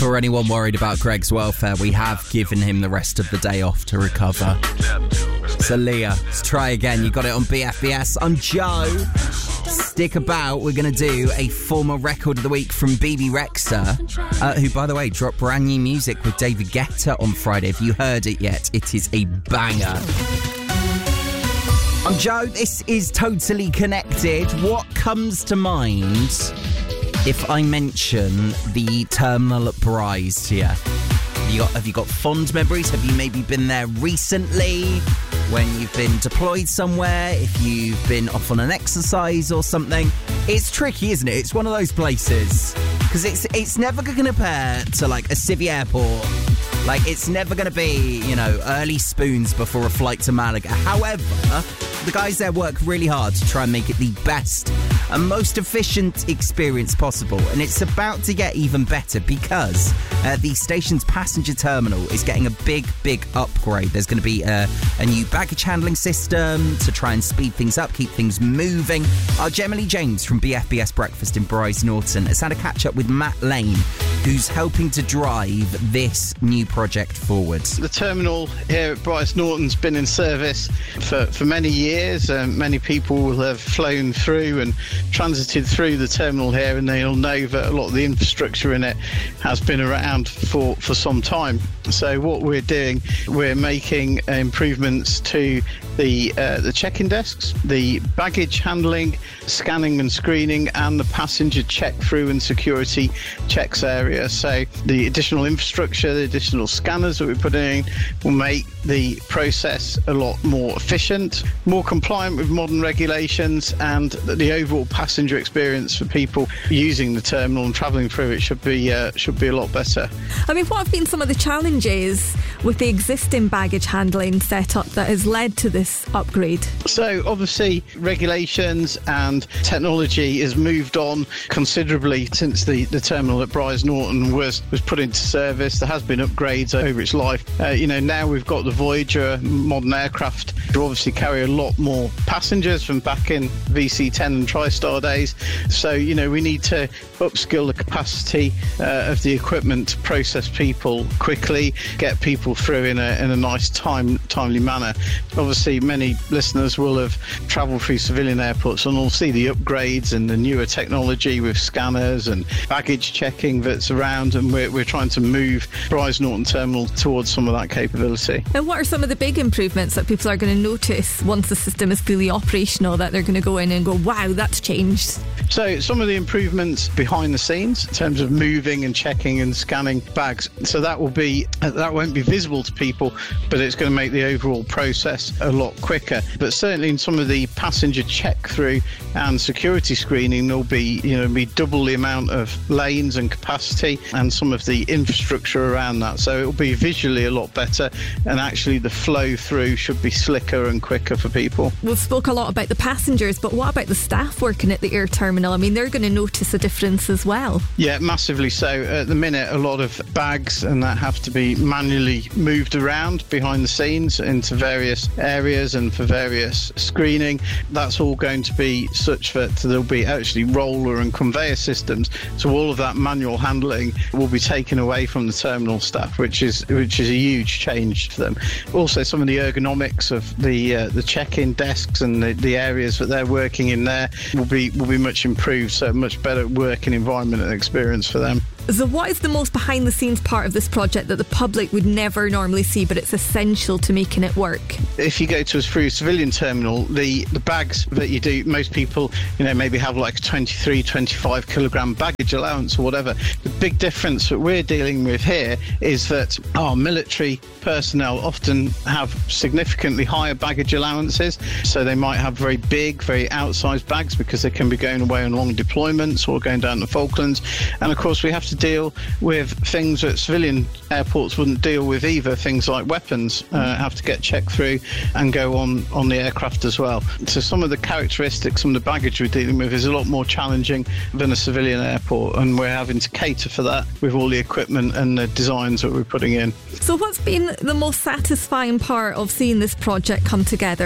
For anyone worried about Greg's welfare, we have given him the rest of the day off to recover. So Leah, let's try again. You got it on BFBS. I'm Joe. Stick about. We're going to do a former record of the week from BB Rexha, who, by the way, dropped brand new music with David Guetta on Friday. If you heard it yet, it is a banger. I'm Joe. This is Totally Connected. What comes to mind if I mention the terminal at Bryce here? Have you got fond memories? Have you maybe been there recently when you've been deployed somewhere? If you've been off on an exercise or something? It's tricky, isn't it? It's one of those places because it's never going to compare to like a civvy airport. Like, it's never going to be, early spoons before a flight to Malaga. However, the guys there work really hard to try and make it the best and most efficient experience possible. And it's about to get even better because the station's passenger terminal is getting a big upgrade. There's going to be a new baggage handling system to try and speed things up, keep things moving. Our Gemma James from BFBS Breakfast in Bryce Norton has had a catch-up with Matt Lane, who's helping to drive this new project forward. The terminal here at Bryce Norton's been in service for many years. Many people will have flown through and transited through the terminal here, and they'll know that a lot of the infrastructure in it has been around for some time. So what we're doing, we're making improvements to the check-in desks, the baggage handling, scanning and screening, and the passenger check-through and security checks area. So the additional infrastructure, the additional scanners that we're putting in will make the process a lot more efficient, more compliant with modern regulations, and the overall passenger experience for people using the terminal and travelling through it should be a lot better. I mean, what have been some of the challenges with the existing baggage handling setup that has led to this upgrade? So obviously regulations and technology has moved on considerably since the terminal at Bryce Norton was put into service. There has been upgrades over its life. Now we've got the Voyager modern aircraft who obviously carry a lot more passengers from back in VC10 and TriStar days. So, we need to upskill the capacity of the equipment to process people quickly, get people through in a nice timely manner. Obviously, many listeners will have travelled through civilian airports and will see the upgrades and the newer technology with scanners and baggage checking that's around, and we're trying to move Bryce Norton Terminal towards some of that capability. And what are some of the big improvements that people are going to notice once the system is fully operational, that they're going to go in and go, wow, that's changed? So some of the improvements behind the scenes in terms of moving and checking and scanning bags, so that won't be visible to people, but it's going to make the overall process a lot quicker. But certainly in some of the passenger check through and security screening, there'll be double the amount of lanes and capacity and some of the infrastructure around that. So it'll be visually a lot better, and actually the flow through should be slicker and quicker for people. We've spoke a lot about the passengers, but what about the staff working at the air terminal? I mean, they're going to notice a difference as well. Yeah, massively so. At the minute, a lot of bags and that have to be manually moved around behind the scenes into various areas and for various screening. That's all going to be such that there'll be actually roller and conveyor systems. So all of that manual handling will be taken away from the terminal staff, which is a huge change for them. Also, some of the ergonomics of the check-in desks and the areas that they're working in there will be much improved, so much better working environment and experience for them. So what is the most behind the scenes part of this project that the public would never normally see, but it's essential to making it work? If you go to us through a civilian terminal, the bags that you do, most people maybe have like a 23-25 kilogram baggage allowance or whatever. The big difference that we're dealing with here is that our military personnel often have significantly higher baggage allowances, so they might have very big, very outsized bags because they can be going away on long deployments or going down the Falklands. And of course we have to deal with things that civilian airports wouldn't deal with either. Things like weapons have to get checked through and go on the aircraft as well. So some of the characteristics, some of the baggage we're dealing with is a lot more challenging than a civilian airport, and we're having to cater for that with all the equipment and the designs that we're putting in. So what's been the most satisfying part of seeing this project come together?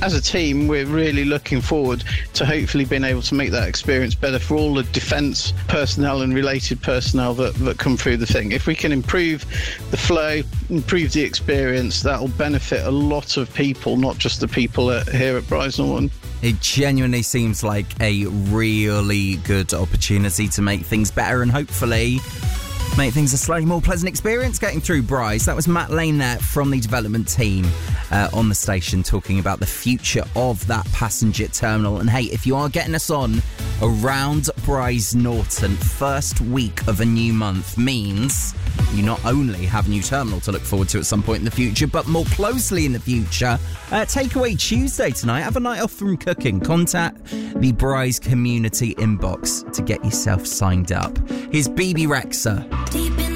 as a team, we're really looking forward to hopefully being able to make that experience better for all the defence personnel and related personnel that come through the thing. If we can improve the flow, improve the experience, that will benefit a lot of people, not just the people here at Brize Norton. It genuinely seems like a really good opportunity to make things better and hopefully make things a slightly more pleasant experience getting through Brize. That was Matt Lane there from the development team on the station talking about the future of that passenger terminal. And hey, if you are getting us on around Brize Norton, first week of a new month means you not only have a new terminal to look forward to at some point in the future, but more closely in the future, Takeaway Tuesday tonight. Have a night off from cooking. Contact the Brize community inbox to get yourself signed up. Here's BB Rexha.